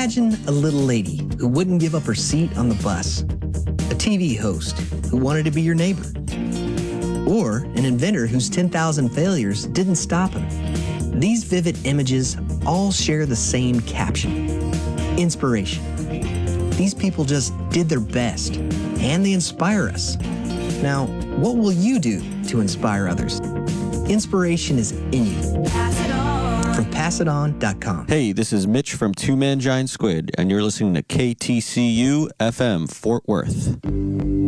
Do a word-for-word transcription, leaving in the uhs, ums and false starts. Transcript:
Imagine a little lady who wouldn't give up her seat on the bus, a T V host who wanted to be your neighbor, or an inventor whose ten thousand failures didn't stop him. These vivid images all share the same caption: inspiration. These people just did their best, and they inspire us. Now, what will you do to inspire others? Inspiration is in you. Pass it on. From pass it on dot com. Hey, this is Mitch from Two Man Giant Squid, and you're listening to K T C U F M Fort Worth.